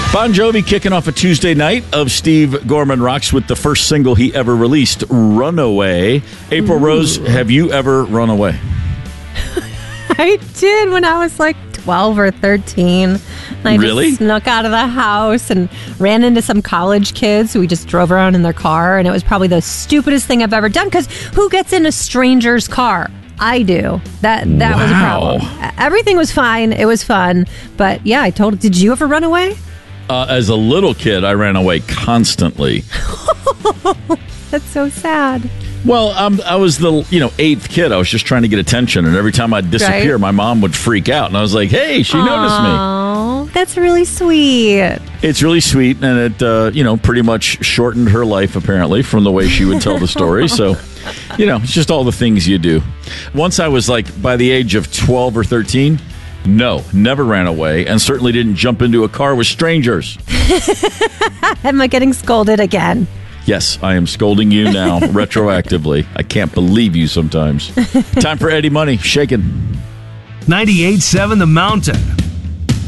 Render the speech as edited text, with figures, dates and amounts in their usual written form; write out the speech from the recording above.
Bon Jovi kicking off a Tuesday night of Steve Gorman Rocks with the first single he ever released, Runaway. April Rose, have you ever run away? I did when I was like 12 or 13. And I just snuck out of the house and ran into some college kids who we just drove around in their car. And it was probably the stupidest thing I've ever done, because who gets in a stranger's car? I do. That was a problem. Everything was fine. It was fun. But yeah, did you ever run away? As a little kid, I ran away constantly. That's so sad. Well, I was the eighth kid. I was just trying to get attention, and every time I'd disappear, my mom would freak out, and I was like, "Hey, she noticed me." Oh, that's really sweet. It's really sweet, and it pretty much shortened her life apparently from the way she would tell the story. So, it's just all the things you do. Once I was by the age of 12 or 13. No, never ran away, and certainly didn't jump into a car with strangers. Am I getting scolded again? Yes, I am scolding you now, retroactively. I can't believe you sometimes. Time for Eddie Money, Shakin'. 98.7 The Mountain.